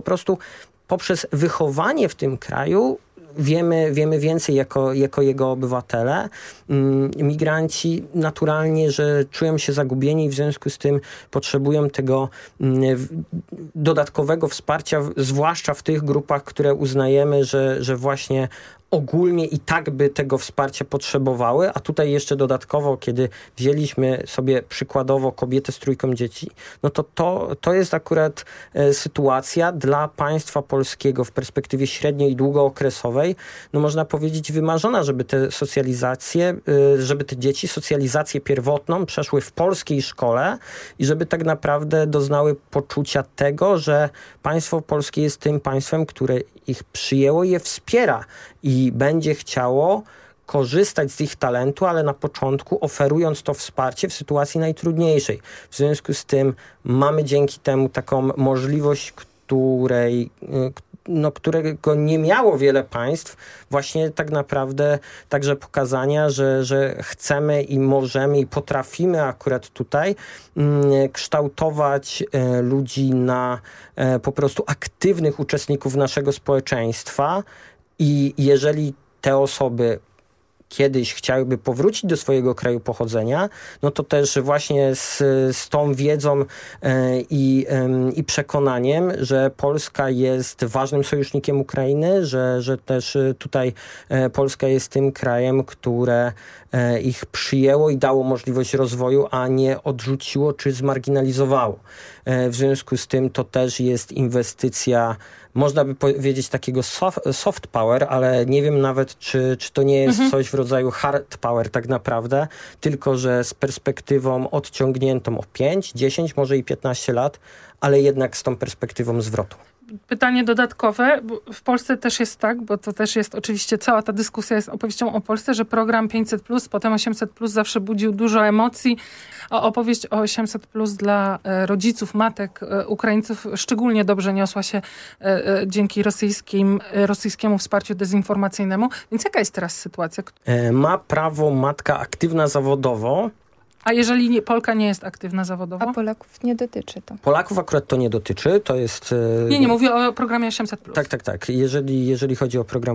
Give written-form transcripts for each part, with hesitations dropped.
prostu poprzez wychowanie w tym kraju wiemy więcej jako jego obywatele. Migranci naturalnie, że czują się zagubieni i w związku z tym potrzebują tego dodatkowego wsparcia, zwłaszcza w tych grupach, które uznajemy, że właśnie ogólnie i tak by tego wsparcia potrzebowały, a tutaj jeszcze dodatkowo, kiedy wzięliśmy sobie przykładowo kobietę z 3 dzieci, no to jest akurat sytuacja dla państwa polskiego w perspektywie średniej i długookresowej, no można powiedzieć wymarzona, żeby te socjalizacje, żeby te dzieci socjalizację pierwotną przeszły w polskiej szkole i żeby tak naprawdę doznały poczucia tego, że państwo polskie jest tym państwem, które ich przyjęło i je wspiera i będzie chciało korzystać z ich talentu, ale na początku oferując to wsparcie w sytuacji najtrudniejszej. W związku z tym mamy dzięki temu taką możliwość, którego nie miało wiele państw, właśnie tak naprawdę także pokazania, że chcemy i możemy i potrafimy akurat tutaj kształtować ludzi na po prostu aktywnych uczestników naszego społeczeństwa i jeżeli te osoby kiedyś chciałyby powrócić do swojego kraju pochodzenia, no to też właśnie z tą wiedzą i przekonaniem, że Polska jest ważnym sojusznikiem Ukrainy, że też tutaj Polska jest tym krajem, które ich przyjęło i dało możliwość rozwoju, a nie odrzuciło czy zmarginalizowało. W związku z tym to też jest inwestycja, można by powiedzieć takiego soft power, ale nie wiem nawet, czy to nie jest coś w rodzaju hard power tak naprawdę, tylko że z perspektywą odciągniętą o 5, 10, może i 15 lat, ale jednak z tą perspektywą zwrotu. Pytanie dodatkowe, bo w Polsce też jest tak, bo to też jest oczywiście cała ta dyskusja jest opowieścią o Polsce, że program 500+, potem 800+ zawsze budził dużo emocji. Opowieść o 800+ dla rodziców, matek Ukraińców szczególnie dobrze niosła się dzięki rosyjskiemu wsparciu dezinformacyjnemu. Więc jaka jest teraz sytuacja? Ma prawo matka aktywna zawodowo. A jeżeli Polka nie jest aktywna zawodowo? A Polaków nie dotyczy to. Polaków akurat to nie dotyczy, to jest... Nie, mówię o programie 800+. Tak. Jeżeli chodzi o program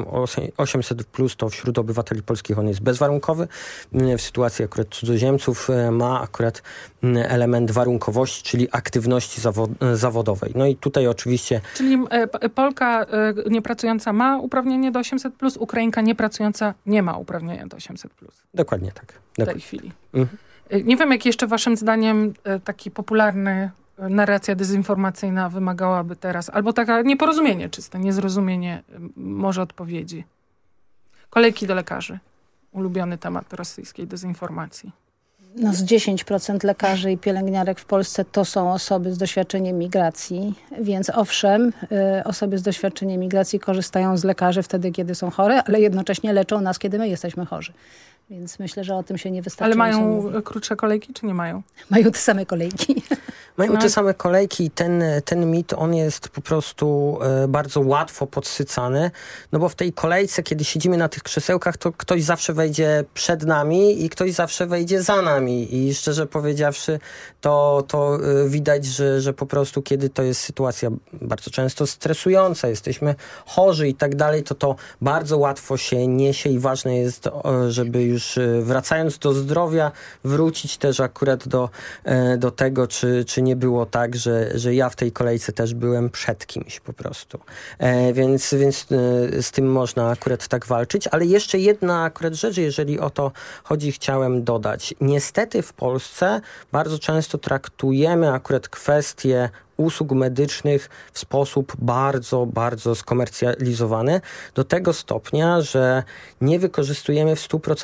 800+, to wśród obywateli polskich on jest bezwarunkowy. W sytuacji akurat cudzoziemców ma akurat element warunkowości, czyli aktywności zawodowej. No i tutaj oczywiście... Czyli Polka niepracująca ma uprawnienie do 800+, Ukrainka niepracująca nie ma uprawnienia do 800+. Dokładnie tak. W tej chwili. Nie wiem, jak jeszcze waszym zdaniem taki popularny narracja dezinformacyjna wymagałaby teraz, albo taka nieporozumienie czyste, niezrozumienie może odpowiedzi. Kolejki do lekarzy. Ulubiony temat rosyjskiej dezinformacji. Z 10% lekarzy i pielęgniarek w Polsce to są osoby z doświadczeniem migracji, więc owszem, osoby z doświadczeniem migracji korzystają z lekarzy wtedy, kiedy są chore, ale jednocześnie leczą nas, kiedy my jesteśmy chorzy. Więc myślę, że o tym się nie wystarczy. Ale mają krótsze kolejki, czy nie mają? Mają te same kolejki. Mają te same kolejki i ten mit, on jest po prostu bardzo łatwo podsycany, no bo w tej kolejce, kiedy siedzimy na tych krzesełkach, to ktoś zawsze wejdzie przed nami i ktoś zawsze wejdzie za nami i szczerze powiedziawszy, to widać, że po prostu kiedy to jest sytuacja bardzo często stresująca, jesteśmy chorzy i tak dalej, to bardzo łatwo się niesie i ważne jest, żeby już wracając do zdrowia, wrócić też akurat do tego, czy nie było tak, że ja w tej kolejce też byłem przed kimś po prostu. Więc z tym można akurat tak walczyć. Ale jeszcze jedna akurat rzecz, jeżeli o to chodzi, chciałem dodać. Niestety w Polsce bardzo często traktujemy akurat kwestie usług medycznych w sposób bardzo, bardzo skomercjalizowany do tego stopnia, że nie wykorzystujemy w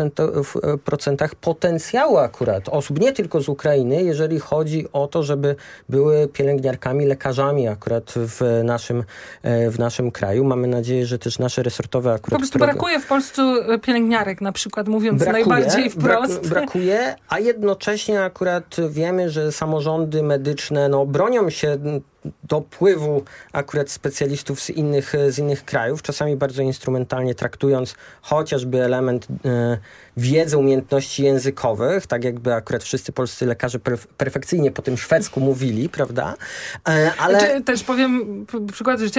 100% potencjału akurat osób, nie tylko z Ukrainy, jeżeli chodzi o to, żeby były pielęgniarkami, lekarzami akurat w naszym kraju. Mamy nadzieję, że też nasze resortowe akurat... Po prostu brakuje w Polsce pielęgniarek, na przykład, mówiąc najbardziej wprost. Brakuje, a jednocześnie akurat wiemy, że samorządy medyczne bronią się dopływu akurat specjalistów z innych krajów, czasami bardzo instrumentalnie traktując chociażby element wiedzy, umiejętności językowych, tak jakby akurat wszyscy polscy lekarze perfekcyjnie po tym szwedzku mówili, prawda? Ale... Też powiem przykład życia.